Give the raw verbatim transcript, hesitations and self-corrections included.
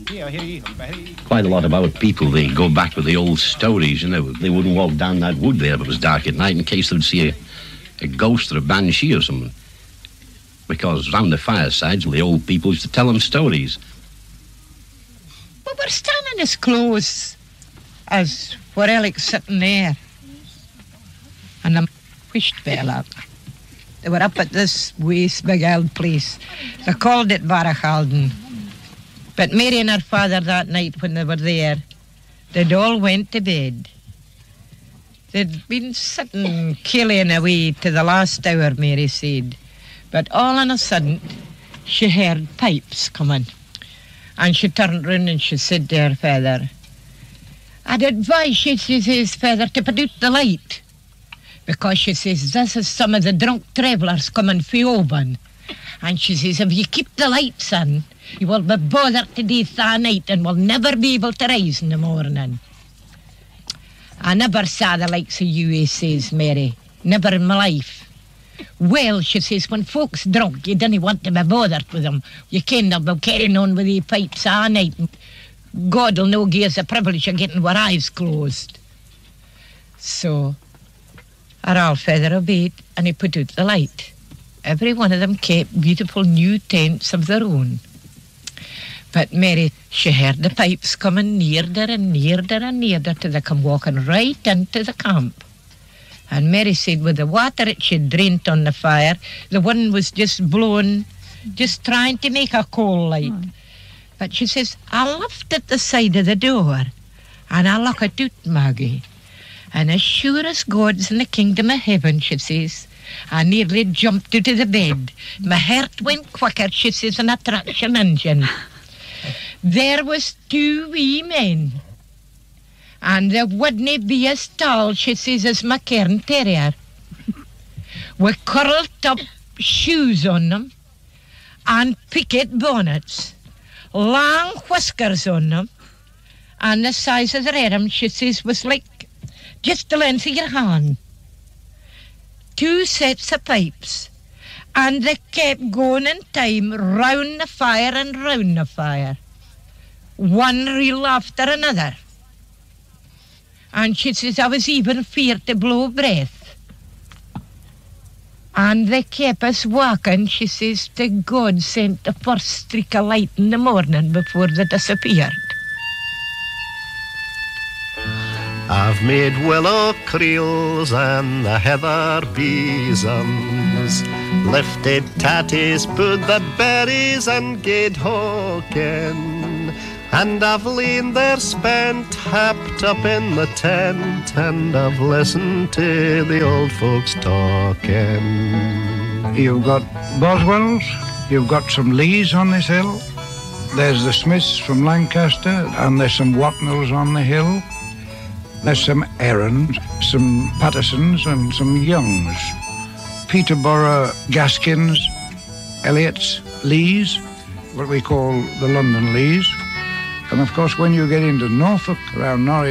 Quite a lot about people, they go back with the old stories, you know. They wouldn't walk down that wood there if it was dark at night in case they'd see a, a ghost or a banshee or something. Because round the firesides, well, the old people used to tell them stories. But we're standing as close as where Alec's sitting there. And the wished fell up. They were up at this waste big old place. They called it Barachalden. But Mary and her father that night when they were there, they'd all went to bed. They'd been sitting killing away to the last hour, Mary said. But all on a sudden, she heard pipes coming. And she turned round and she said to her father, I'd advise, she says, father, to put out the light. Because she says, this is some of the drunk travellers coming from Oban. And she says, if you keep the lights on, you will be bothered to death all night and will never be able to rise in the morning. I never saw the likes of you, says Mary. Never in my life. Well, she says, when folks drunk, you didn't want to be bothered with them. You can't have them carrying on with the pipes all night. God will no give us the privilege of getting our eyes closed. So, our old father obeyed, and he put out the light. Every one of them kept beautiful new tents of their own. But Mary, she heard the pipes coming nearer and nearer and nearer till they come walking right into the camp. And Mary said with the water that she'd drained on the fire, the wind was just blowing, just trying to make a coal light. Mm. But she says, I left at the side of the door, and I looked out, Maggie. And as sure as God's in the kingdom of heaven, she says, I nearly jumped out of the bed. My heart went quicker, she says, an attraction engine. There was two wee men. And they wouldn't be as tall, she says, as my Cairn Terrier. With curled up shoes on them, and picket bonnets, long whiskers on them, and the size of their arms, she says, was like just the length of your hand. Two sets of pipes, and they kept going in time round the fire and round the fire, one reel after another. And she says, I was even feared to blow breath. And they kept us walking, she says, till God sent the first streak of light in the morning before they disappeared. I've made willow creels and the heather besoms, lifted tatties, put the berries and gaed hawking, and I've lain there spent, happed up in the tent, and I've listened to the old folks talking. You've got Boswells, you've got some Lees on this hill, there's the Smiths from Lancaster, and there's some Watnells on the hill. There's some Errands, some Pattersons and some Youngs, Peterborough Gaskins, Elliots, Lees, what we call the London Lees. And of course when you get into Norfolk, around Norwich,